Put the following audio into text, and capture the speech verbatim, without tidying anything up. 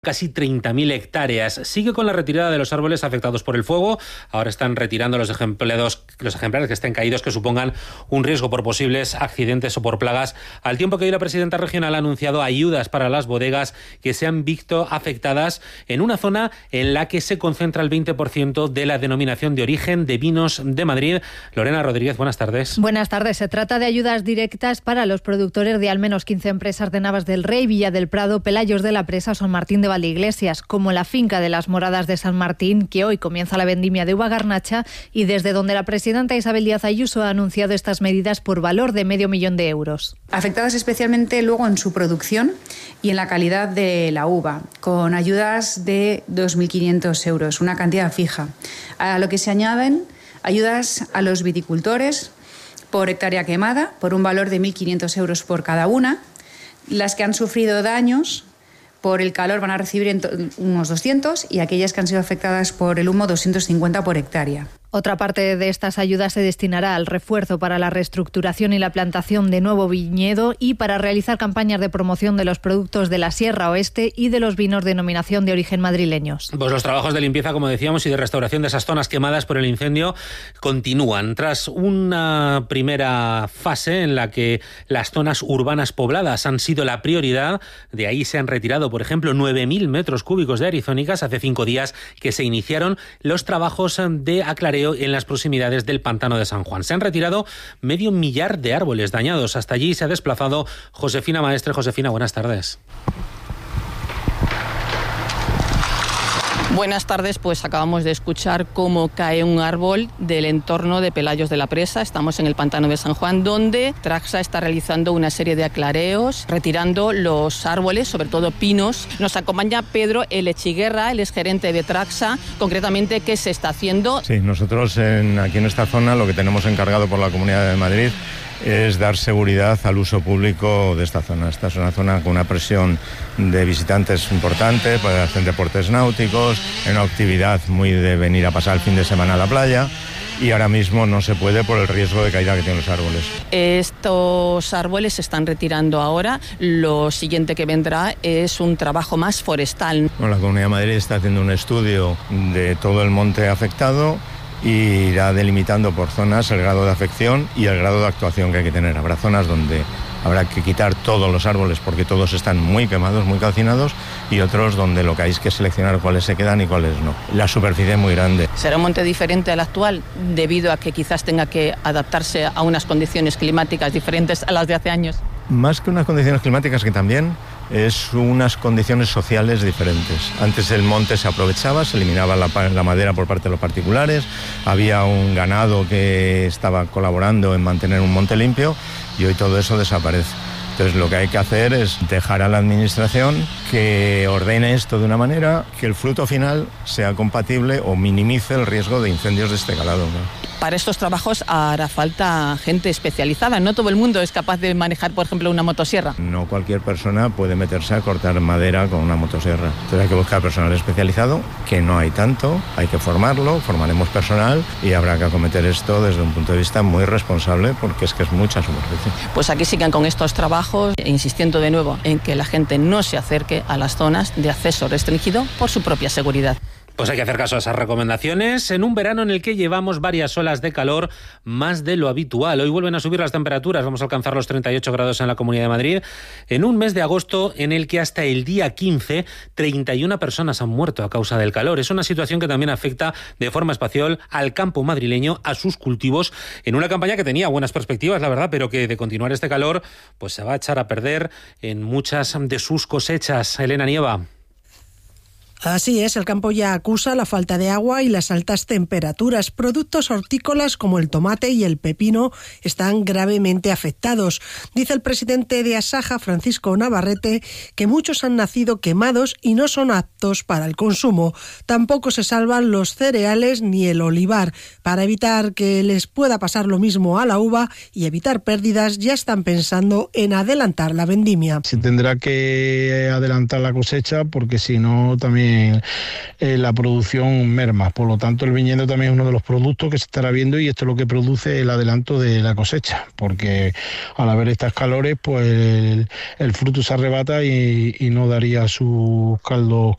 Casi treinta mil hectáreas. Sigue con la retirada de los árboles afectados por el fuego. Ahora están retirando los ejemplares, los ejemplares que estén caídos, que supongan un riesgo por posibles accidentes o por plagas, al tiempo que hoy la presidenta regional ha anunciado ayudas para las bodegas que se han visto afectadas en una zona en la que se concentra el veinte por ciento de la denominación de origen de vinos de Madrid. Lorena Rodríguez, buenas tardes. Buenas tardes. Se trata de ayudas directas para los productores de al menos quince empresas de Navas del Rey, Villa del Prado, Pelayos de la Presa o San Martín de Valdeiglesias, como la finca de las Moradas de San Martín, que hoy comienza la vendimia de uva garnacha y desde donde la presidenta Isabel Díaz Ayuso ha anunciado estas medidas por valor de medio millón de euros. Afectadas especialmente luego en su producción y en la calidad de la uva, con ayudas de dos mil quinientos euros, una cantidad fija. A lo que se añaden ayudas a los viticultores por hectárea quemada, por un valor de mil quinientos euros por cada una. Las que han sufrido daños por el calor van a recibir unos doscientos y aquellas que han sido afectadas por el humo doscientos cincuenta por hectárea. Otra parte de estas ayudas se destinará al refuerzo para la reestructuración y la plantación de nuevo viñedo y para realizar campañas de promoción de los productos de la Sierra Oeste y de los vinos denominación de origen madrileños. Pues los trabajos de limpieza, como decíamos, y de restauración de esas zonas quemadas por el incendio continúan. Tras una primera fase en la que las zonas urbanas pobladas han sido la prioridad, de ahí se han retirado, por ejemplo, nueve mil metros cúbicos de arizónicas. Hace cinco días que se iniciaron los trabajos de aclareo en las proximidades del pantano de San Juan. Se han retirado medio millar de árboles dañados. Hasta allí se ha desplazado Josefina Maestre. Josefina, buenas tardes. Buenas tardes, pues acabamos de escuchar cómo cae un árbol del entorno de Pelayos de la Presa. Estamos en el pantano de San Juan, donde Traxa está realizando una serie de aclareos, retirando los árboles, sobre todo pinos. Nos acompaña Pedro Elechiguerra, el exgerente de Traxa. Concretamente, ¿qué se está haciendo? Sí, nosotros en, aquí en esta zona lo que tenemos encargado por la Comunidad de Madrid es dar seguridad al uso público de esta zona. Esta es una zona con una presión de visitantes importante, para hacer deportes náuticos, en una actividad muy de venir a pasar el fin de semana a la playa, y ahora mismo no se puede por el riesgo de caída que tienen los árboles. Estos árboles se están retirando ahora. Lo siguiente que vendrá es un trabajo más forestal. Bueno, la Comunidad de Madrid está haciendo un estudio de todo el monte afectado y irá delimitando por zonas el grado de afección y el grado de actuación que hay que tener. Habrá zonas donde habrá que quitar todos los árboles porque todos están muy quemados, muy calcinados, y otros donde lo que hay es que seleccionar cuáles se quedan y cuáles no. La superficie es muy grande. ¿Será un monte diferente al actual debido a que quizás tenga que adaptarse a unas condiciones climáticas diferentes a las de hace años? Más que unas condiciones climáticas, que también es unas condiciones sociales diferentes. Antes el monte se aprovechaba, se eliminaba la, la madera por parte de los particulares, había un ganado que estaba colaborando en mantener un monte limpio, y hoy todo eso desaparece. Entonces lo que hay que hacer es dejar a la administración que ordene esto de una manera que el fruto final sea compatible o minimice el riesgo de incendios de este calado, ¿no? Para estos trabajos hará falta gente especializada. No todo el mundo es capaz de manejar, por ejemplo, una motosierra. No cualquier persona puede meterse a cortar madera con una motosierra. Entonces hay que buscar personal especializado, que no hay tanto, hay que formarlo, formaremos personal y habrá que acometer esto desde un punto de vista muy responsable, porque es que es mucha superficie. Pues aquí sigan con estos trabajos, insistiendo de nuevo en que la gente no se acerque a las zonas de acceso restringido por su propia seguridad. Pues hay que hacer caso a esas recomendaciones en un verano en el que llevamos varias olas de calor más de lo habitual. Hoy vuelven a subir las temperaturas, vamos a alcanzar los treinta y ocho grados en la Comunidad de Madrid, en un mes de agosto en el que hasta el día quince, treinta y una personas han muerto a causa del calor. Es una situación que también afecta de forma espacial al campo madrileño, a sus cultivos, en una campaña que tenía buenas perspectivas, la verdad, pero que de continuar este calor pues se va a echar a perder en muchas de sus cosechas. Elena Nieva. Así es, el campo ya acusa la falta de agua y las altas temperaturas. Productos hortícolas como el tomate y el pepino están gravemente afectados. Dice el presidente de Asaja, Francisco Navarrete, que muchos han nacido quemados y no son aptos para el consumo. Tampoco se salvan los cereales ni el olivar. Para evitar que les pueda pasar lo mismo a la uva y evitar pérdidas, ya están pensando en adelantar la vendimia. Se tendrá que adelantar la cosecha porque si no también Eh, la producción merma. Por lo tanto, el viñedo también es uno de los productos que se estará viendo, y esto es lo que produce el adelanto de la cosecha, porque al haber estas calores, pues el, el fruto se arrebata y, y no daría sus caldos